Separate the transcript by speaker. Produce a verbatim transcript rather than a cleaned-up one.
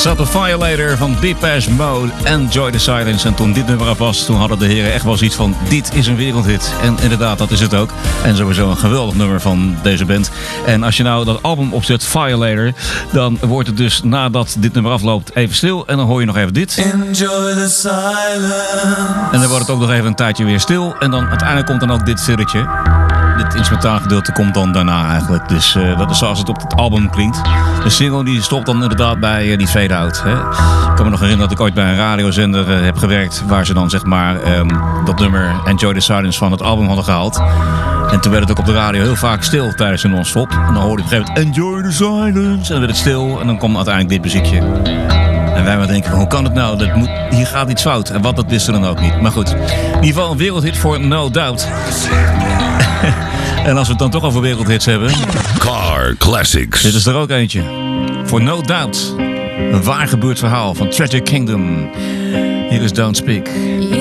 Speaker 1: zat de Violator van Depeche Mode, Enjoy the Silence. En toen dit nummer af was, toen hadden de heren echt wel zoiets van: dit is een wereldhit. En inderdaad, dat is het ook. En sowieso een geweldig nummer van deze band. En als je nou dat album opzet, Violator, dan wordt het dus nadat dit nummer afloopt even stil. En dan hoor je nog even dit.
Speaker 2: Enjoy the silence.
Speaker 1: En dan wordt het ook nog even een tijdje weer stil. En dan uiteindelijk komt dan ook dit stilletje. Dit instrumentale gedeelte komt dan daarna eigenlijk. Dus uh, dat is zoals het op het album klinkt. De single die stopt dan inderdaad bij uh, die fade-out. Hè. Ik kan me nog herinneren dat ik ooit bij een radiozender uh, heb gewerkt, waar ze dan zeg maar um, dat nummer Enjoy the Silence van het album hadden gehaald. En toen werd het ook op de radio heel vaak stil tijdens een non-stop. En dan hoorde je op een gegeven moment Enjoy the Silence. En dan werd het stil en dan kwam uiteindelijk dit muziekje. En wij maar denken, hoe kan het nou? Dat moet, hier gaat iets fout. En wat, dat wisten we dan ook niet. Maar goed, in ieder geval een wereldhit voor No Doubt. En als we het dan toch over wereldhits hebben...
Speaker 3: Car Classics.
Speaker 1: Dit is er ook eentje. Voor No Doubt. Een waar gebeurd verhaal van Tragic Kingdom. Hier is Don't Speak.